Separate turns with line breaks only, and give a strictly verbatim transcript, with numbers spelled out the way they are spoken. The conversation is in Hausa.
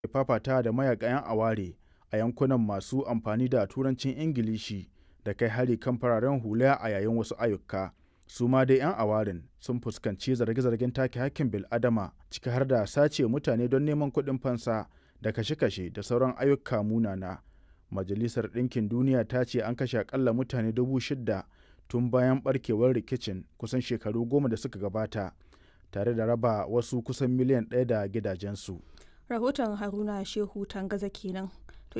fafata da mayaƙan 'yan aware a yankunan masu amfani da Turancin Ingilishi da kai hari kan fararen hula a yayin wasu ayyuka. Su ma dai 'yan awaren sun fuskanci zarge-zargen take hakkin bil'adama, ciki har da sace mutane don neman kuɗin fansa da kashe-kashe da sauran ayyuka munana. Majalisar Ɗinkin Duniya ta ce an kashe akalla mutane dubu shida tun bayan ɓarkewar rikicin kusan shekaru goma da suka gabata, tare da raba wasu kusan miliyan ɗaya da gidajensu.
Rahoton Haruna Shehu Tangaza kenan.